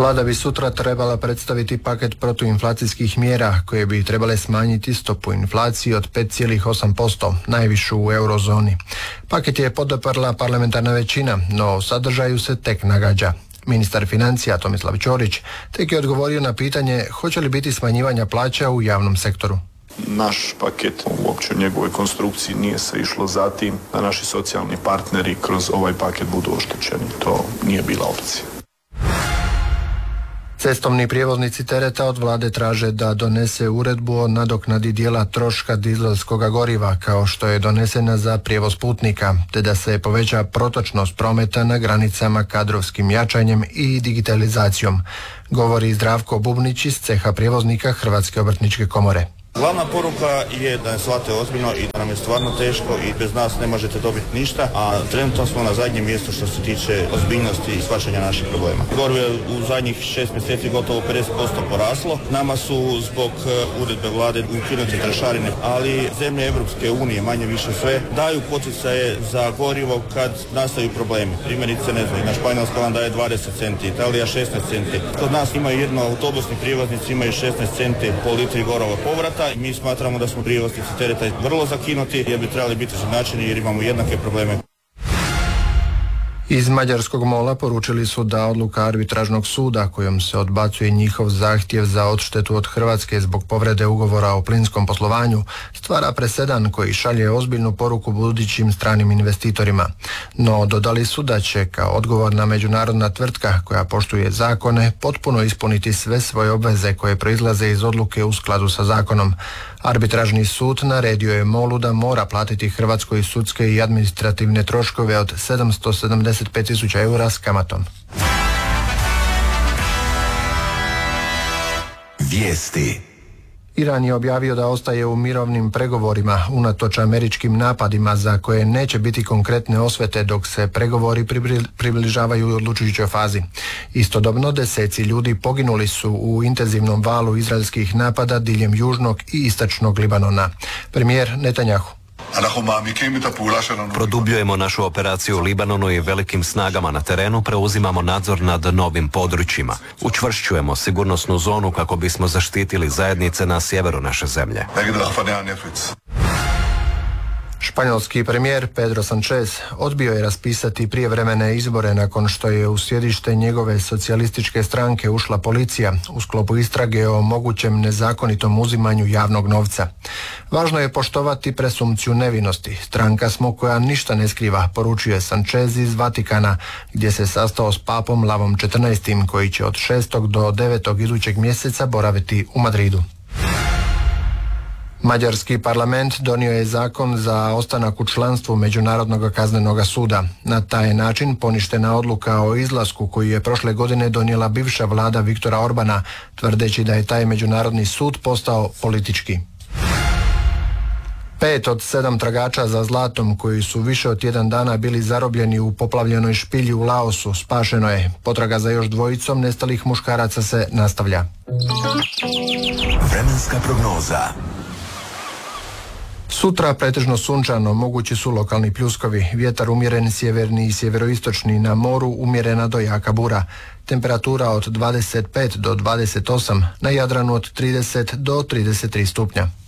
Vlada bi sutra trebala predstaviti paket protuinflacijskih mjera koje bi trebale smanjiti stopu inflacije od 5,8%, najvišu u eurozoni. Paket je poduprla parlamentarna većina, no u sadržaju se tek nagađa. Ministar financija Tomislav Ćorić tek je odgovorio na pitanje hoće li biti smanjivanja plaća u javnom sektoru. Naš paket uopće u njegovoj konstrukciji nije se išlo za tim da naši socijalni partneri kroz ovaj paket budu oštećeni. To nije bila opcija. Cestovni prijevoznici tereta od vlade traže da donese uredbu o nadoknadi dijela troška dizelskoga goriva kao što je donesena za prijevoz putnika, te da se poveća protočnost prometa na granicama kadrovskim jačanjem i digitalizacijom, govori Zdravko Bubnić iz ceha prijevoznika Hrvatske obrtničke komore. Glavna poruka je da ne shvate ozbiljno i da nam je stvarno teško i bez nas ne možete dobiti ništa, a trenutno smo na zadnjem mjestu što se tiče ozbiljnosti i shvaćanja naših problema. Gorivo je u zadnjih 6 mjeseci gotovo 50% poraslo. Nama su zbog uredbe vlade ukinute trošarine, ali zemlje Europske unije, manje više sve, daju poticaje za gorivo kad nastaju problemi. Primjerice, ne znam, na Španjolska vam daje 20 centi, Italija 16 centi. Kod nas imaju jedno autobusni prijevoznici, imaju 16 centi po litri goriva povrata. Mi smatramo da smo prijevoznici tereta vrlo zakinuti jer bi trebali biti izjednačeni jer imamo jednake probleme. Iz mađarskog MOL-a poručili su da odluka arbitražnog suda kojom se odbacuje njihov zahtjev za odštetu od Hrvatske zbog povrede ugovora o plinskom poslovanju stvara presedan koji šalje ozbiljnu poruku budućim stranim investitorima. No dodali su da će kao odgovorna međunarodna tvrtka koja poštuje zakone potpuno ispuniti sve svoje obveze koje proizlaze iz odluke u skladu sa zakonom. Arbitražni sud naredio je MOL-u da mora platiti Hrvatskoj sudske i administrativne troškove od 775.000 eura s kamatom. Vijesti. Iran je objavio da ostaje u mirovnim pregovorima unatoč američkim napadima za koje neće biti konkretne osvete dok se pregovori približavaju odlučujućoj fazi. Istodobno deseci ljudi poginuli su u intenzivnom valu izraelskih napada diljem južnog i istočnog Libanona. Premijer Netanjahu: Produbljujemo našu operaciju u Libanonu i velikim snagama na terenu preuzimamo nadzor nad novim područjima. Učvršćujemo sigurnosnu zonu kako bismo zaštitili zajednice na sjeveru naše zemlje. Španjolski premijer Pedro Sánchez odbio je raspisati prijevremene izbore nakon što je u sjedište njegove socijalističke stranke ušla policija u sklopu istrage o mogućem nezakonitom uzimanju javnog novca. Važno je poštovati presumpciju nevinosti. Stranka smo koja ništa ne skriva, poručuje Sánchez iz Vatikana, gdje se sastao s papom Lavom XIV, koji će od 6. do 9. idućeg mjeseca boraviti u Madridu. Mađarski parlament donio je zakon za ostanak u članstvu Međunarodnog kaznenog suda. Na taj način poništena odluka o izlasku koju je prošle godine donijela bivša vlada Viktora Orbana, tvrdeći da je taj međunarodni sud postao politički. 5 od 7 tragača za zlatom koji su više od tjedan dana bili zarobljeni u poplavljenoj špilji u Laosu spašeno je. Potraga za još dvojicom nestalih muškaraca se nastavlja. Vremenska prognoza. Sutra pretežno sunčano, mogući su lokalni pljuskovi, vjetar umjeren sjeverni i sjeveroistočni, na moru umjerena do jaka bura. Temperatura od 25 do 28, na Jadranu od 30 do 33 stupnja.